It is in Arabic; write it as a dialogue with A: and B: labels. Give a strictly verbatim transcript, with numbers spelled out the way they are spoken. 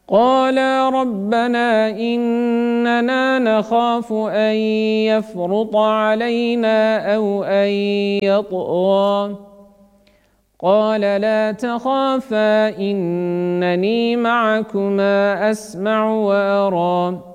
A: قالا ربنا إننا نخاف أن يفرط علينا أو أن يطغى قال لا تخافا إنني معكما أسمع وأرى